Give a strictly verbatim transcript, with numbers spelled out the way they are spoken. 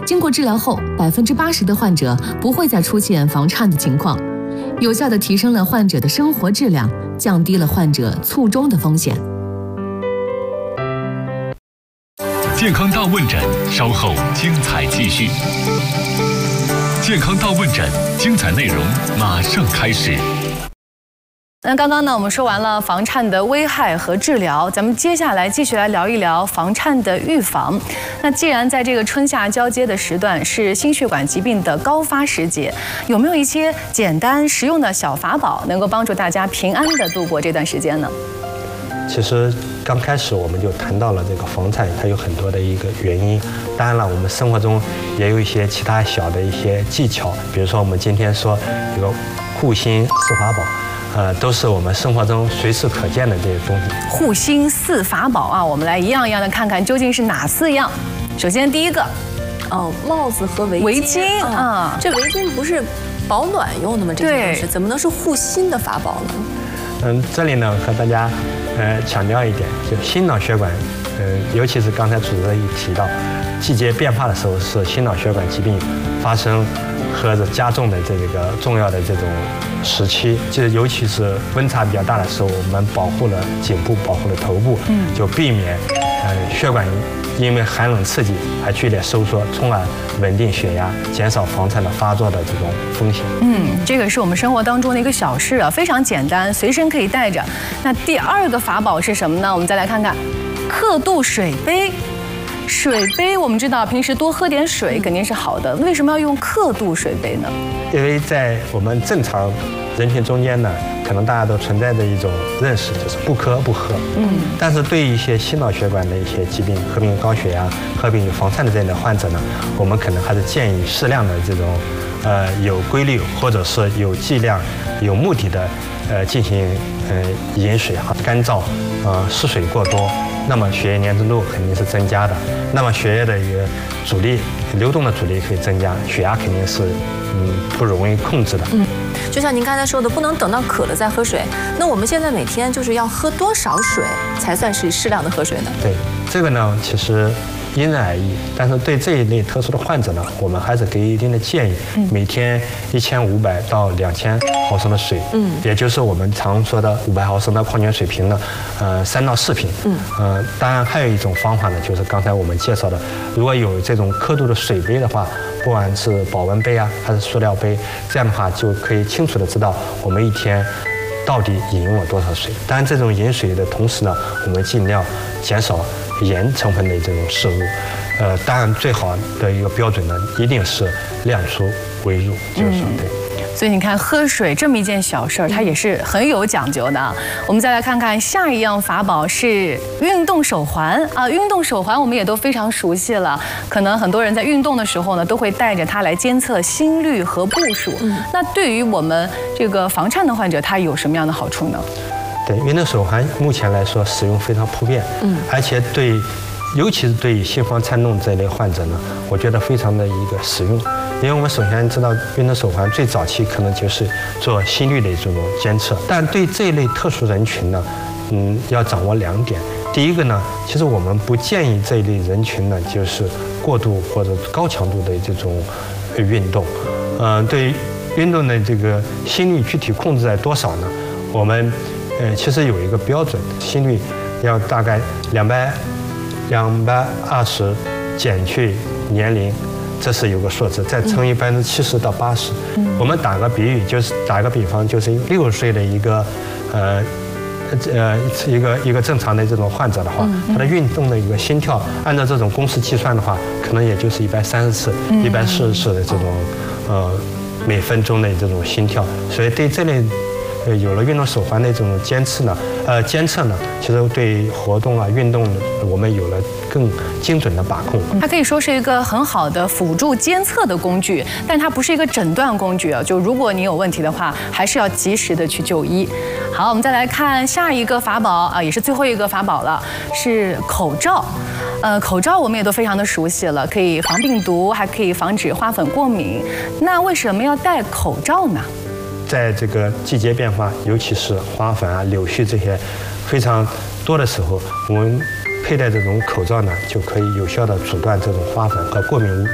经过治疗后，百分之八十的患者不会再出现房颤的情况，有效地提升了患者的生活质量，降低了患者卒中的风险。 健康大问诊，稍后精彩继续。健康大问诊，精彩内容马上开始。 那刚刚呢，我们说完了房颤的危害和治疗，咱们接下来继续来聊一聊房颤的预防。那既然在这个春夏交接的时段是心血管疾病的高发时节，有没有一些简单实用的小法宝，能够帮助大家平安地度过这段时间呢？ 其实刚开始我们就谈到了这个房颤，它有很多的一个原因。当然了，我们生活中也有一些其他小的一些技巧，比如说我们今天说这个护心四法宝。呃，都是我们生活中随时可见的这些东西。 护心四法宝啊，我们来一样一样的看看究竟是哪四样。首先第一个， 哦，帽子和围巾。 围巾啊、 嗯，这围巾不是保暖用的吗？这些东西怎么能是护心的法宝呢？ 嗯，这里呢和大家呃强调一点，就心脑血管，呃，尤其是刚才主持人也提到，季节变化的时候是心脑血管疾病发生和加重的这个重要的这种时期，就尤其是温差比较大的时候，我们保护了颈部，保护了头部，嗯，就避免呃血管因为寒冷刺激而剧烈收缩，从而稳定血压，减少房颤的发作的这种风险。 嗯，这个是我们生活当中的一个小事啊，非常简单，随身可以带着。那第二个法宝是什么呢？我们再来看看，刻度水杯。水杯我们知道平时多喝点水肯定是好的，为什么要用刻度水杯呢？ 因为在我们正常人群中间呢，可能大家都存在着一种认识，就是不磕不喝。嗯。但是对于一些心脑血管的一些疾病，合并高血压、合并有房颤的这样的患者呢，我们可能还是建议适量的这种，呃，有规律或者是有剂量、有目的的，呃，进行呃饮水哈，干燥，呃，失水过多。那么血液粘稠度肯定是增加的，那么血液的一个阻力、流动的阻力可以增加，血压肯定是嗯不容易控制的。 嗯，就像您刚才说的，不能等到渴了再喝水。那我们现在每天就是要喝多少水才算是适量的喝水呢？ 对，这个呢其实因人而异，但是对这一类特殊的患者呢，我们还是给一定的建议，嗯、每天一千五百到两千毫升的水，嗯，也就是我们常说的五百毫升的矿泉水瓶呢，呃，三到四瓶，嗯，呃，当然还有一种方法呢，就是刚才我们介绍的，如果有这种刻度的水杯的话，不管是保温杯啊，还是塑料杯，这样的话就可以清楚的知道我们一天到底饮用了多少水。当然，这种饮水的同时呢，我们尽量减少盐成分的这种摄入，呃，当然最好的一个标准呢，一定是量出为入，就是说对。 所以你看，喝水这么一件小事儿，它也是很有讲究的。我们再来看看下一样法宝是运动手环啊，运动手环我们也都非常熟悉了，可能很多人在运动的时候呢，都会带着它来监测心率和步数。嗯、那对于我们这个房颤的患者，它有什么样的好处呢？ 对，运动手环目前来说使用非常普遍，嗯，而且对，尤其是对于心房颤动这一类患者呢，我觉得非常的一个实用。因为我们首先知道，运动手环最早期可能就是做心率的这种监测，但对这一类特殊人群呢，嗯，要掌握两点。第一个呢，其实我们不建议这一类人群呢，就是过度或者高强度的这种运动。呃，对于运动的这个心率具体控制在多少呢？我们呃其实有一个标准，心率要大概两百两百二十减去年龄。这是有个数字，再乘以百分之七十到八十。我们打个比喻，就是打个比方，就是六十岁的一个，呃，呃，一个一个正常的这种患者的话，他的运动的一个心跳，按照这种公式计算的话，可能也就是一百三十次、一百四十次的这种，呃，每分钟的这种心跳。所以对这类，呃，有了运动手环的这种监测呢，呃，监测呢，其实对活动啊、运动，我们有了更精准的把控。 它可以说是一个很好的辅助监测的工具，但它不是一个诊断工具啊。就如果你有问题的话，还是要及时的去就医。好，我们再来看下一个法宝啊，也是最后一个法宝了，是口罩。呃，口罩我们也都非常的熟悉了，可以防病毒，还可以防止花粉过敏。那为什么要戴口罩呢？ 在这个季节变化，尤其是花粉啊、柳絮这些非常多的时候，我们佩戴这种口罩呢，就可以有效的阻断这种花粉和过敏物